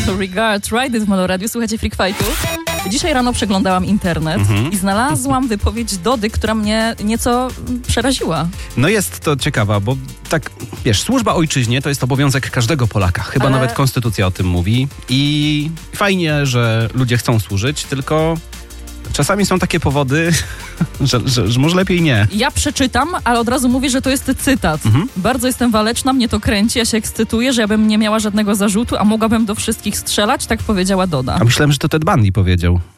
Regard, Ride It w Molo Radio. Słuchajcie Freak Fightu. Dzisiaj rano przeglądałam internet i znalazłam wypowiedź Dody, która mnie nieco przeraziła. No jest to ciekawa, bo tak, wiesz, służba ojczyźnie to jest obowiązek każdego Polaka. Chyba nawet konstytucja o tym mówi. I fajnie, że ludzie chcą służyć, tylko czasami są takie powody, że może lepiej nie. Ja przeczytam, ale od razu mówię, że to jest cytat. Bardzo jestem waleczna, mnie to kręci, ja się ekscytuję, że ja bym nie miała żadnego zarzutu, a mogłabym do wszystkich strzelać, tak powiedziała Doda. A myślałem, że to Ted Bundy powiedział.